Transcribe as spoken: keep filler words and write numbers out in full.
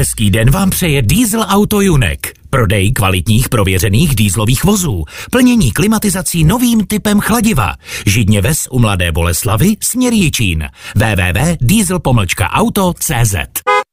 Hezký den vám přeje Diesel Auto Junek. Prodej kvalitních prověřených dieselových vozů. Plnění klimatizací novým typem chladiva. Židně ves u Mladé Boleslavi, směr Jičín. w w w tečka diesel pomlčka auto tečka cé zet